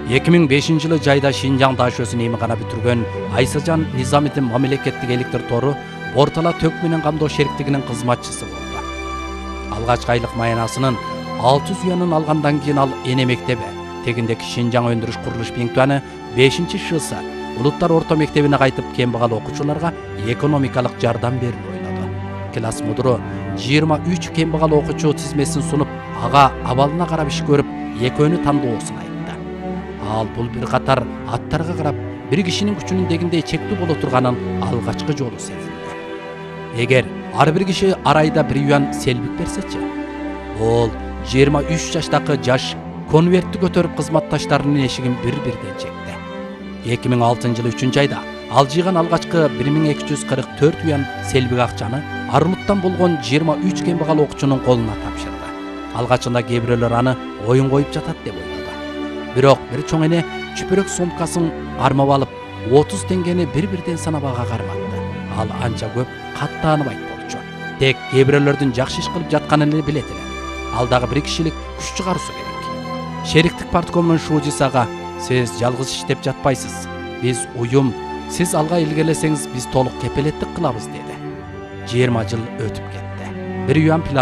2005-жылы жайда Шинжаң дашөсүн эмгана бүтүргөн Айсажан Низамидин мамлекеттик электр тору Бортала төк менен камдоо шериктигинин кызматчысы болду. Алгачкы айлык маянасынын 600 юанын алгандан кийин ал эне мектеби, тегиндеки Шинжаң өндүрүш курулуш пунктуны 5-ШС улуттар орто мектебине кайтып кембагал окуучуларга экономикалык жардам берүүнү ойлоду. Класс мудуру 23 кембагал окуучу тизмесин сунуп, ага абалына карап иш көрүп, экөөнү тандоосун айтты. Ал бул бир катар аттарга карап, бир кишинин күчүнүн дегиндей чектүү боло турганын алгачкы жолу сезилди. Эгер ар бир киши ар айда 1 юан селбик берсечи, ол 23 жаштагы жаш конвертти көтөрүп кызматташтарынын эшигин бир-бирден чекти. 2006-жылы 3-айда ал жыйган алгачкы 1244 юан селбик акчаны Армуттан болгон 23 кембагал окуучунун колуна тапшырды. Алгачында кээ бирөөлөр аны оюн коюп жатат деп ойлоду. Бирок бир чоң эне чүпүрөк сумкасын армап алып, 30 теңгени бир-бирден санап ага карматты. Ал анча көп каттаныбайт болчу. Тек кээ бирөөлөрдүн жакшы иш кылып жатканын эле билет эле. Ал дагы бир кишилик күч чыгарысы керек. Шериктик парткомдун шуучусу ага: "Сиз жалгыз иштеп жатпайсыз. Биз уюм. Сиз алга илгерилесеңиз, биз толук кепилеттик кылабыз" деди. 20 жыл өтүп кетти. 1 юан